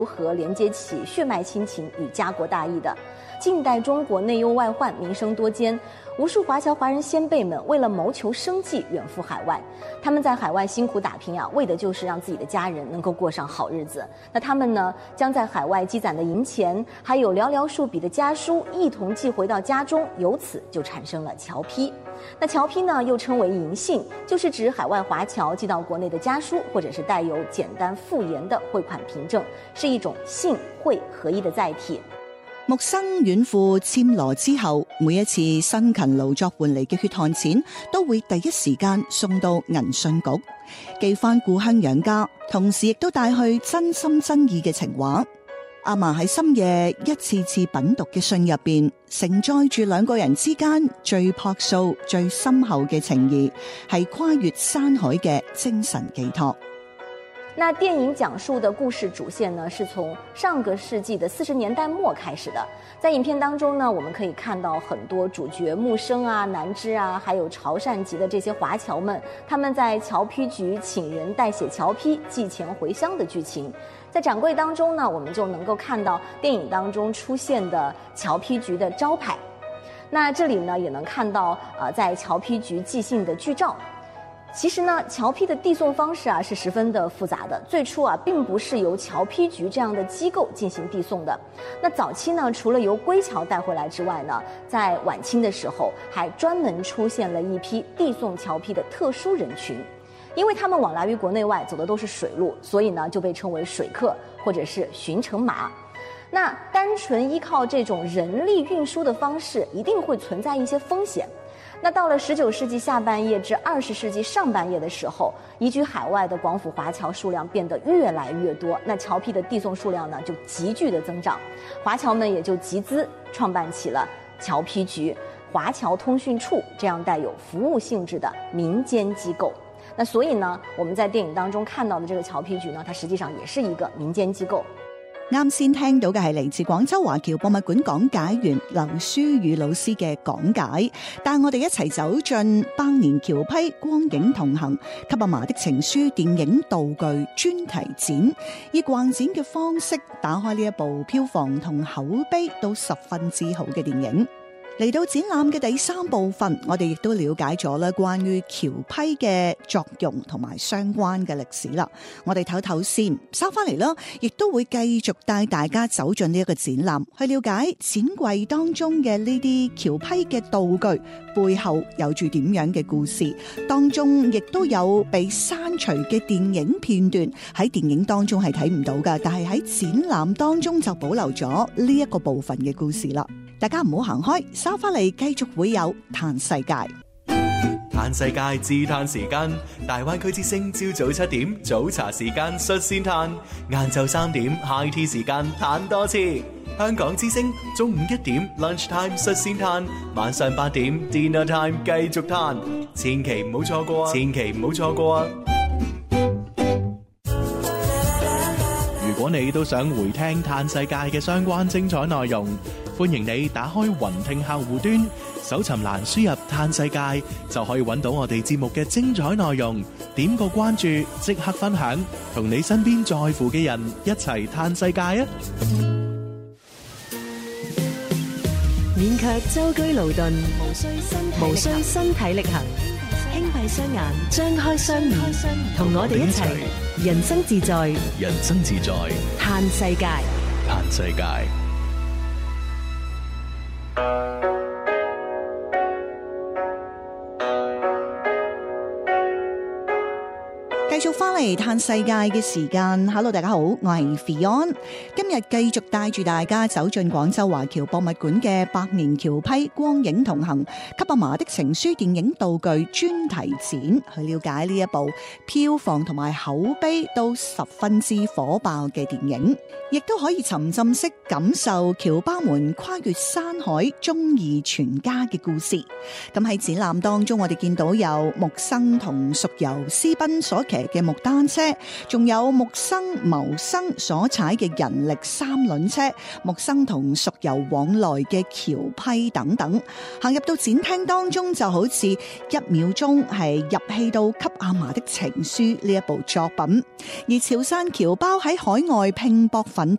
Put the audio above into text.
如何连接起血脉亲情与家国大义的。近代中国内忧外患，民生多艰，无数华侨华人先辈们为了谋求生计远赴海外，他们在海外辛苦打拼啊，为的就是让自己的家人能够过上好日子。那他们呢，将在海外积攒的银钱，还有寥寥数笔的家书，一同寄回到家中，由此就产生了侨批。那侨批呢，又称为银信，就是指海外華僑寄到國內的家書，或者是帶有簡單附言的匯款憑證，是一種信匯合一的載體。 木生遠赴暹羅之後，每一次辛勤勞作換嚟嘅血汗錢，都會第一時間送到銀信局，寄翻故鄉養家，同時亦都帶去真心真意嘅情話。阿嫲喺深夜一次次品讀嘅信入邊，承載住兩個人之間最樸素、最深厚嘅情誼，係跨越山海嘅精神寄託。 那電影講述的故事主線呢，是從上個世紀的40年代末開始的。在影片當中呢，我們可以看到很多主角木生啊、南枝啊，還有潮汕籍的這些華僑們，他們在僑批局請人代寫僑批、寄錢回鄉的劇情。在展櫃當中呢，我們就能夠看到電影當中出現的僑批局的招牌。那這裡呢，也能看到在僑批局寄信的劇照。其實呢，僑批的遞送方式啊是十分的複雜的。最初啊，並不是由僑批局這樣的機構進行遞送的。那早期呢，除了由歸僑帶回來之外呢，在晚清的時候，還專門出現了一批遞送僑批的特殊人群。因為他們往來於國內外走的都是水路，所以呢就被稱為水客或者是巡城馬。那單純依靠這種人力運輸的方式，一定會存在一些風險。那到了19世紀下半葉至20世紀上半葉的時候，移居海外的廣府華僑數量變得越來越多，那僑批的遞送數量呢就急劇的增長，華僑們也就集資創辦起了僑批局、華僑通訊處這樣帶有服務性質的民間機構。那所以呢，我們在電影當中看到的這個僑批局呢，它實際上也是一個民間機構。 啱先聽到嘅係嚟自廣州華僑博物館講解員劉書宇老師嘅講解，帶我哋一齊走進百年僑批光影同行給阿嫲的情書電影道具專題展，以逛展嘅方式打開呢一部票房同口碑都十分之好嘅電影。嚟到展覽嘅第3部分，我哋亦都了解咗啦關於僑批嘅作用同埋相關嘅歷史啦。我哋唞唞先，收翻嚟啦，亦都會繼續帶大家走進呢一個展覽，去了解展櫃當中嘅呢啲僑批嘅道具背後有住點樣嘅故事，當中亦都有被刪除嘅電影片段，喺電影當中係睇唔到㗎，但係喺展覽當中就保留咗呢一個部分嘅故事啦。大家唔好行開，收翻嚟繼續會有嘆世界。 嘆世界自嘆時間，大灣區之聲朝早7點早茶時間率先嘆，晏晝3點 high tea 時間嘆多次。香港之聲中午1點 lunch time 率先嘆，晚上8點 dinner time 繼續嘆，千祈唔好錯過啊！千祈唔好錯過啊！如果你都想回聽嘆世界嘅相關精彩內容，歡迎你打開雲聽客戶端，搜尋欄輸入嘆世界，就可以揾到我哋節目嘅精彩內容。點個關注，即刻分享，同你身邊在乎嘅人一齊嘆世界啊！ 免卻舟車勞頓，無需身體力行，輕閉雙眼，張開雙耳，同我哋一齊人生自在， 人生自在， 嘆世界， 嘆世界。 繼續翻嚟嘆世界嘅時間 ，Hello 大家好，我係 Fion， 今日繼續帶住大家走進廣州華僑博物館嘅百年僑批光影同行給阿嫲的情書電影道具專題展，去了解呢一部票房同埋口碑都十分之火爆嘅電影，亦都可以沉浸式感受僑胞們跨越山海忠義全家嘅故事。咁喺展覽當中，我哋見到有木生同淑柔私奔所騎嘅木單車，仲有木生謀生所踩嘅人力3輪車，木生同淑柔往來嘅僑批等等。行入到展廳當中，就好似1秒鐘係入戲到給阿嫲的情書呢一部作品。而潮汕僑胞喺海外拼搏奮